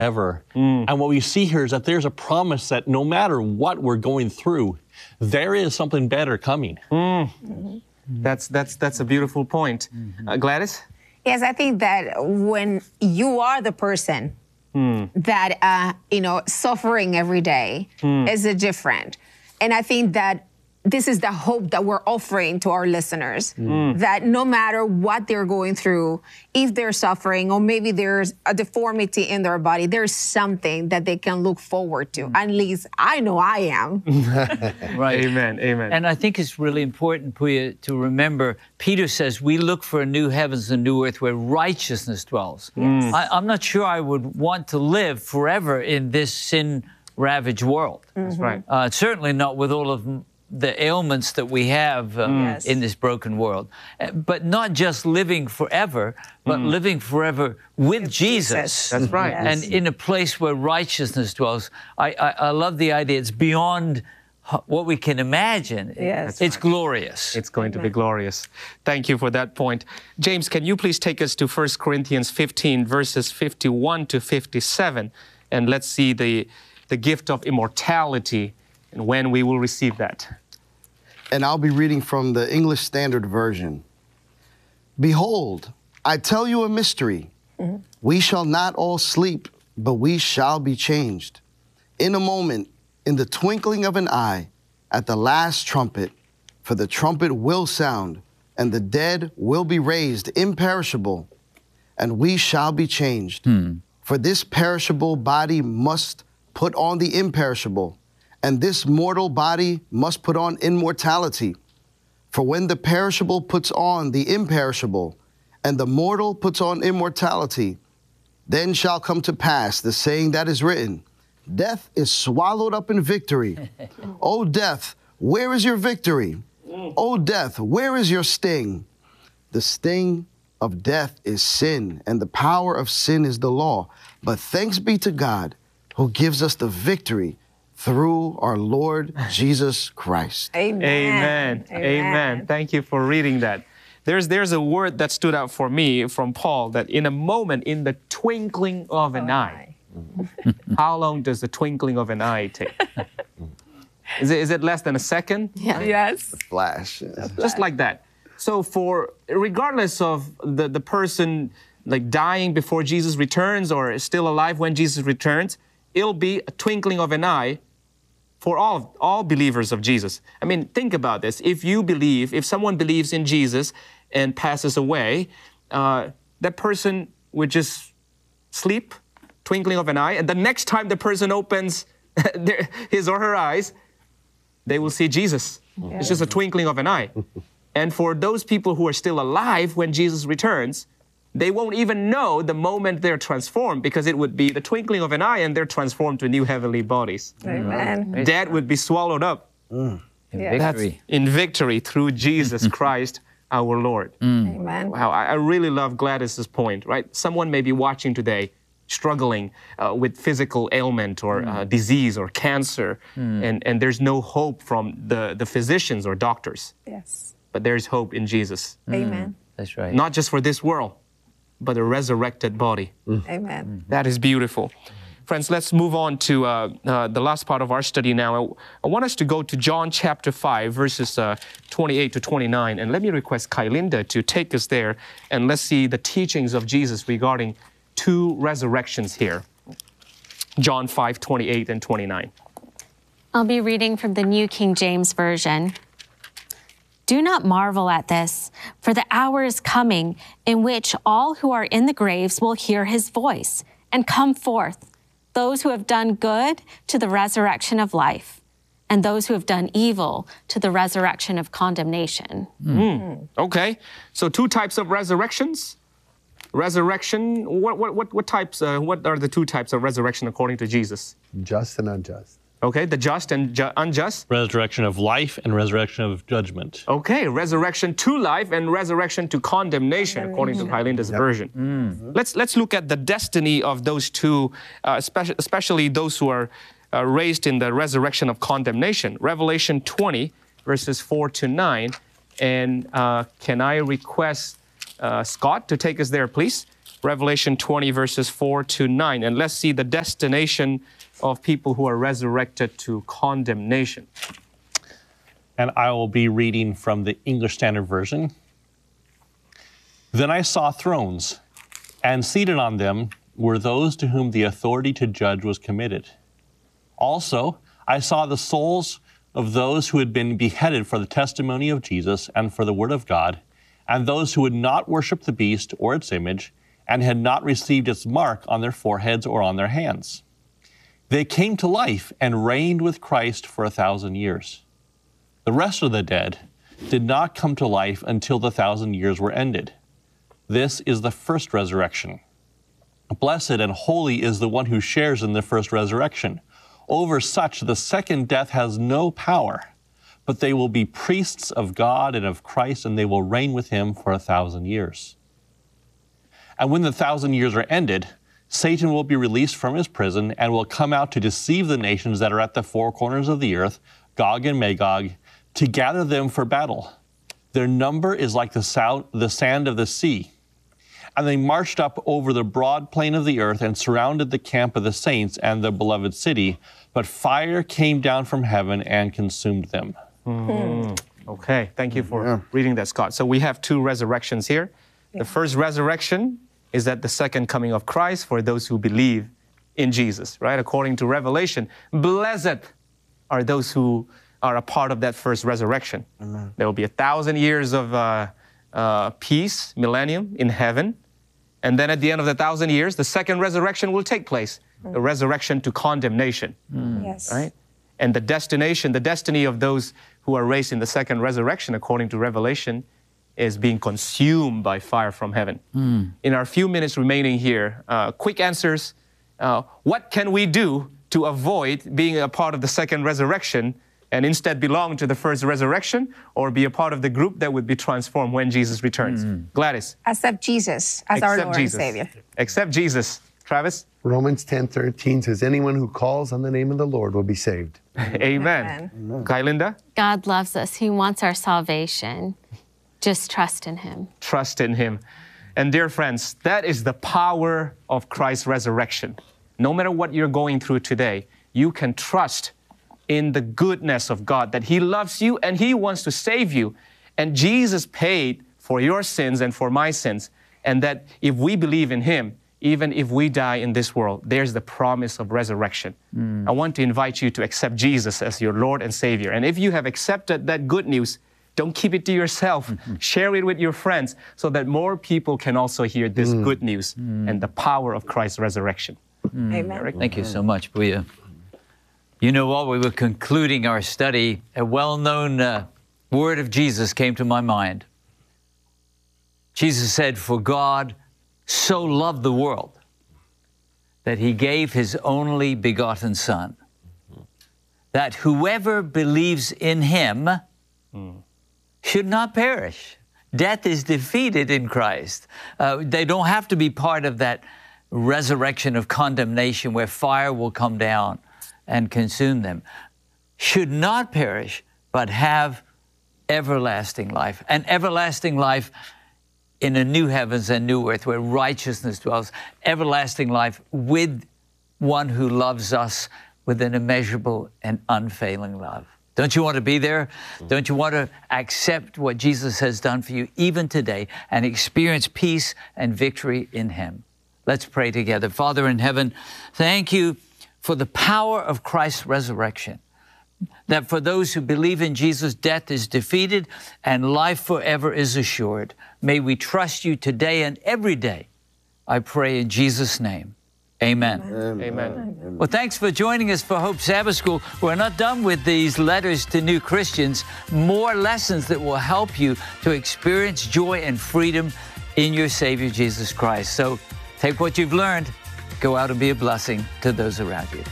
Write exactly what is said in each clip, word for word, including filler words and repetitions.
ever. Mm. And what we see here is that there's a promise that no matter what we're going through, there is something better coming. Mm. Mm-hmm. That's, that's, that's a beautiful point. Mm-hmm. uh, Gladys? Yes, I think that when you are the person mm. that, uh, you know, suffering every day mm. is a different. And I think that this is the hope that we're offering to our listeners, mm. that no matter what they're going through, if they're suffering or maybe there's a deformity in their body, there's something that they can look forward to. Mm. At least I know I am. Right. Amen. Amen. And I think it's really important, Puya, to remember, Peter says, we look for a new heavens and new earth where righteousness dwells. Yes. I, I'm not sure I would want to live forever in this sin-ravaged world. Mm-hmm. That's right. Uh, certainly not with all of the ailments that we have uh, yes. in this broken world. Uh, but not just living forever, but mm. living forever with it's Jesus. Jesus. That's right. Yes. And in a place where righteousness dwells. I, I, I love the idea. It's beyond what we can imagine. Yes. It's right. glorious. It's going Amen. to be glorious. Thank you for that point. James, can you please take us to First Corinthians fifteen, verses fifty-one to fifty-seven, and let's see the, the gift of immortality and when we will receive that. And I'll be reading from the English Standard Version. Behold, I tell you a mystery. Mm-hmm. We shall not all sleep, but we shall be changed. In a moment, in the twinkling of an eye, at the last trumpet, for the trumpet will sound, and the dead will be raised imperishable, and we shall be changed. Hmm. For this perishable body must put on the imperishable, and this mortal body must put on immortality. For when the perishable puts on the imperishable, and the mortal puts on immortality, then shall come to pass the saying that is written, death is swallowed up in victory. O death, where is your victory? O death, where is your sting? The sting of death is sin, and the power of sin is the law. But thanks be to God, who gives us the victory through our Lord Jesus Christ. Amen. Amen. Amen. Amen. Thank you for reading that. There's, there's a word that stood out for me from Paul, that in a moment, in the twinkling of an oh, eye. How long does the twinkling of an eye take? Is it, is it less than a second? Yeah. Yes. A flash. Yeah. Just like that. So for, regardless of the, the person like dying before Jesus returns or still alive when Jesus returns, it'll be a twinkling of an eye for all, all believers of Jesus. I mean, think about this. If you believe, if someone believes in Jesus and passes away, uh, that person would just sleep, twinkling of an eye, and the next time the person opens their, his or her eyes, they will see Jesus. Yeah. It's just a twinkling of an eye. And for those people who are still alive when Jesus returns, they won't even know the moment they're transformed, because it would be the twinkling of an eye and they're transformed to new heavenly bodies. Amen. Death would be swallowed up mm. in, yeah. victory. in victory through Jesus Christ, our Lord. Mm. Amen. Wow, I, I really love Gladys's point, right? Someone may be watching today struggling uh, with physical ailment or mm. uh, disease or cancer, mm. and, and there's no hope from the, the physicians or doctors. Yes. But there's hope in Jesus. Mm. Amen. That's right. Not just for this world, but a resurrected body. Mm. Amen. That is beautiful. Friends, let's move on to uh, uh, the last part of our study now. I, I want us to go to John chapter five, verses uh, twenty-eight to twenty-nine. And let me request Kailinda to take us there, and let's see the teachings of Jesus regarding two resurrections here. John five, twenty-eight and twenty-nine. I'll be reading from the New King James Version. Do not marvel at this, for the hour is coming in which all who are in the graves will hear his voice and come forth, those who have done good to the resurrection of life, and those who have done evil to the resurrection of condemnation. Mm. Mm. Okay, so two types of resurrections. Resurrection, what, what, what, what types, uh, what are the two types of resurrection according to Jesus? Just and unjust. Okay, the just and ju unjust. Resurrection of life and resurrection of judgment. Okay, resurrection to life and resurrection to condemnation, according to Kailinda's yep. version. Mm. Let's, let's look at the destiny of those two, uh, especially, especially those who are uh, raised in the resurrection of condemnation. Revelation twenty, verses four to nine. And uh, can I request uh, Scott to take us there, please? Revelation twenty, verses four to nine. And let's see the destination of people who are resurrected to condemnation. And I will be reading from the English Standard Version. Then I saw thrones, and seated on them were those to whom the authority to judge was committed. Also, I saw the souls of those who had been beheaded for the testimony of Jesus and for the word of God, and those who would not worship the beast or its image, and had not received its mark on their foreheads or on their hands. They came to life and reigned with Christ for a thousand years. The rest of the dead did not come to life until the thousand years were ended. This is the first resurrection. Blessed and holy is the one who shares in the first resurrection. Over such the second death has no power, but they will be priests of God and of Christ, and they will reign with him for a thousand years. And when the thousand years are ended, Satan will be released from his prison and will come out to deceive the nations that are at the four corners of the earth, Gog and Magog, to gather them for battle. Their number is like the, sound, the sand of the sea. And they marched up over the broad plain of the earth and surrounded the camp of the saints and the beloved city. But fire came down from heaven and consumed them. Mm. Okay, thank you for yeah. reading that, Scott. So we have two resurrections here. Yeah. The first resurrection is at the second coming of Christ for those who believe in Jesus, right? According to Revelation, blessed are those who are a part of that first resurrection. Amen. There will be a thousand years of uh, uh, peace, millennium in heaven. And then at the end of the thousand years, the second resurrection will take place, mm. the resurrection to condemnation, mm. yes. right? And the destination, the destiny of those who are raised in the second resurrection, according to Revelation, is being consumed by fire from heaven. Mm. In our few minutes remaining here, uh, quick answers. Uh, what can we do to avoid being a part of the second resurrection and instead belong to the first resurrection, or be a part of the group that would be transformed when Jesus returns? Mm. Gladys? Accept Jesus as Accept our Lord Jesus. and Savior. Accept Jesus. Travis? Romans ten thirteen says, anyone who calls on the name of the Lord will be saved. Amen. Amen. Kailinda? God loves us. He wants our salvation. Just trust in him. Trust in him. And dear friends, that is the power of Christ's resurrection. No matter what you're going through today, you can trust in the goodness of God, that he loves you and he wants to save you. And Jesus paid for your sins and for my sins. And that if we believe in him, even if we die in this world, there's the promise of resurrection. Mm. I want to invite you to accept Jesus as your Lord and Savior. And if you have accepted that good news, don't keep it to yourself. Mm-hmm. Share it with your friends so that more people can also hear this mm. good news mm. and the power of Christ's resurrection. Mm. Amen. Eric? Thank you so much, Buya. You know, while we were concluding our study, a well-known uh, word of Jesus came to my mind. Jesus said, "For God so loved the world that he gave his only begotten Son, that whoever believes in him mm. should not perish." Death is defeated in Christ. Uh, they don't have to be part of that resurrection of condemnation where fire will come down and consume them. Should not perish, but have everlasting life. And everlasting life in a new heavens and new earth where righteousness dwells. Everlasting life with one who loves us with an immeasurable and unfailing love. Don't you want to be there? Don't you want to accept what Jesus has done for you even today and experience peace and victory in him? Let's pray together. Father in heaven, thank you for the power of Christ's resurrection, that for those who believe in Jesus, death is defeated and life forever is assured. May we trust you today and every day. I pray in Jesus' name. Amen. Amen. Amen. Well, thanks for joining us for Hope Sabbath School. We're not done with these letters to new Christians. More lessons that will help you to experience joy and freedom in your Savior, Jesus Christ. So take what you've learned, go out and be a blessing to those around you.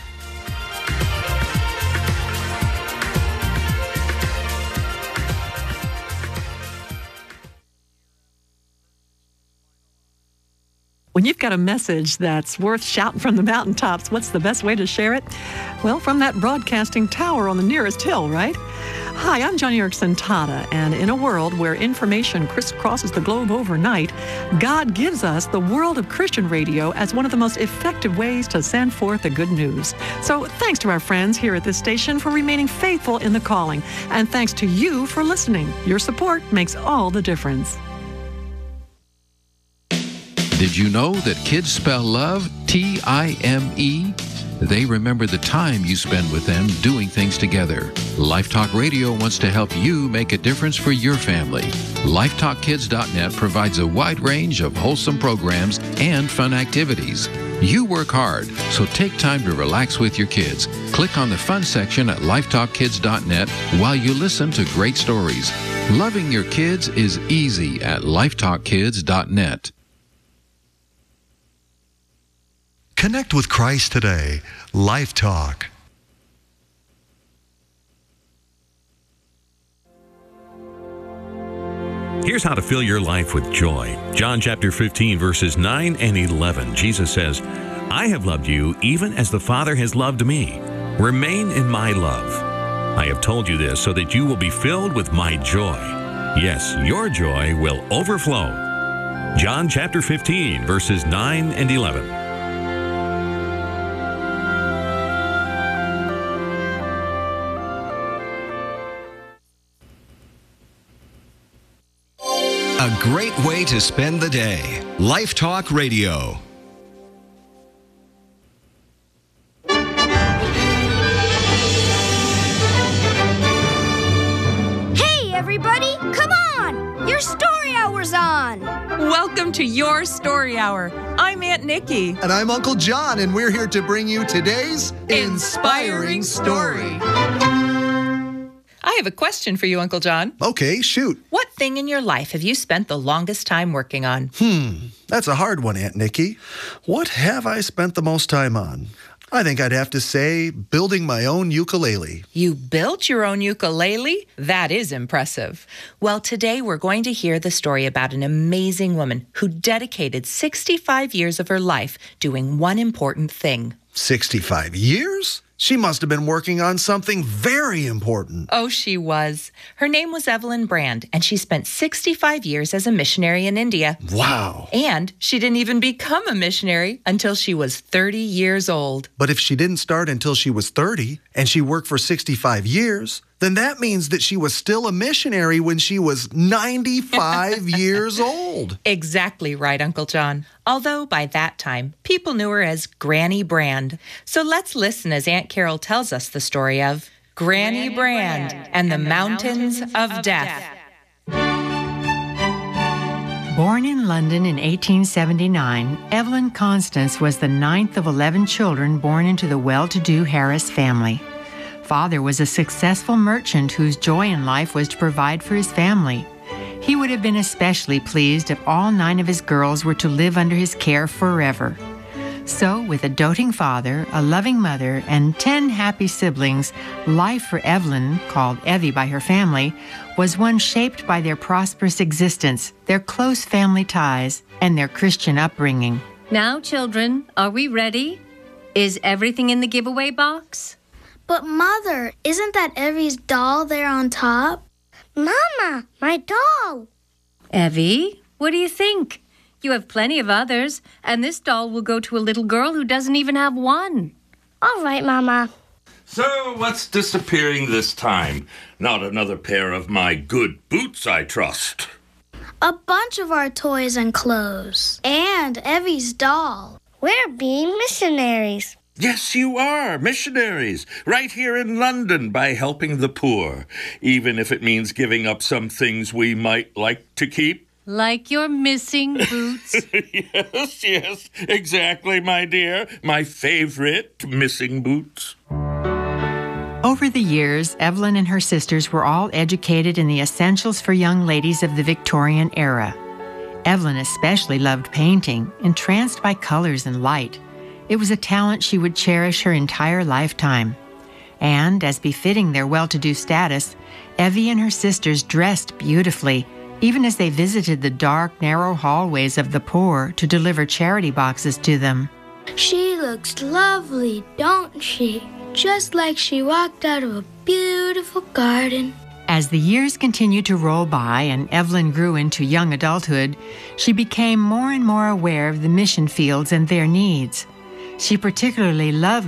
When you've got a message that's worth shouting from the mountaintops, what's the best way to share it? Well, from that broadcasting tower on the nearest hill, right? Hi, I'm Johnny Erickson Tata, and in a world where information crisscrosses the globe overnight, God gives us the world of Christian radio as one of the most effective ways to send forth the good news. So thanks to our friends here at this station for remaining faithful in the calling, and thanks to you for listening. Your support makes all the difference. Did you know that kids spell love T I M E? They remember the time you spend with them doing things together. Life Talk Radio wants to help you make a difference for your family. Life Talk Kids dot net provides a wide range of wholesome programs and fun activities. You work hard, so take time to relax with your kids. Click on the fun section at Life Talk Kids dot net while you listen to great stories. Loving your kids is easy at Life Talk Kids dot net. Connect with Christ today. Life Talk. Here's how to fill your life with joy. John chapter fifteen, verses nine and eleven. Jesus says, I have loved you even as the Father has loved me. Remain in my love. I have told you this so that you will be filled with my joy. Yes, your joy will overflow. John chapter fifteen, verses nine and eleven. A great way to spend the day. Life Talk Radio. Hey, everybody, come on! Your story hour's on! Welcome to Your Story Hour. I'm Aunt Nikki. And I'm Uncle John, and we're here to bring you today's Inspiring, Inspiring Story. I have a question for you, Uncle John. Okay, shoot. What thing in your life have you spent the longest time working on? Hmm, that's a hard one, Aunt Nikki. What have I spent the most time on? I think I'd have to say building my own ukulele. You built your own ukulele? That is impressive. Well, today we're going to hear the story about an amazing woman who dedicated sixty-five years of her life doing one important thing. sixty-five years? She must have been working on something very important. Oh, she was. Her name was Evelyn Brand, and she spent sixty-five years as a missionary in India. Wow. And she didn't even become a missionary until she was thirty years old. But if she didn't start until she was thirty, and she worked for sixty-five years, then that means that she was still a missionary when she was ninety-five years old. Exactly right, Uncle John. Although by that time, people knew her as Granny Brand. So let's listen as Aunt Carol tells us the story of Granny, Granny Brand, Brand and the, and the Mountains, Mountains of, of Death. Death. Born in London in eighteen seventy-nine, Evelyn Constance was the ninth of eleven children born into the well-to-do Harris family. Father was a successful merchant whose joy in life was to provide for his family. He would have been especially pleased if all nine of his girls were to live under his care forever. So, with a doting father, a loving mother, and ten happy siblings, life for Evelyn, called Evie by her family, was one shaped by their prosperous existence, their close family ties, and their Christian upbringing. Now, children, are we ready? Is everything in the giveaway box? But, Mother, isn't that Evie's doll there on top? Mama, my doll! Evie, what do you think? You have plenty of others, and this doll will go to a little girl who doesn't even have one. All right, Mama. So, what's disappearing this time? Not another pair of my good boots, I trust. A bunch of our toys and clothes. And Evie's doll. We're being missionaries. Yes, you are, missionaries, right here in London by helping the poor, even if it means giving up some things we might like to keep. Like your missing boots? Yes, yes, exactly, my dear. My favorite missing boots. Over the years, Evelyn and her sisters were all educated in the essentials for young ladies of the Victorian era. Evelyn especially loved painting, entranced by colors and light. It was a talent she would cherish her entire lifetime. And, as befitting their well-to-do status, Evie and her sisters dressed beautifully, even as they visited the dark, narrow hallways of the poor to deliver charity boxes to them. She looks lovely, don't she? Just like she walked out of a beautiful garden. As the years continued to roll by and Evelyn grew into young adulthood, she became more and more aware of the mission fields and their needs. She particularly loved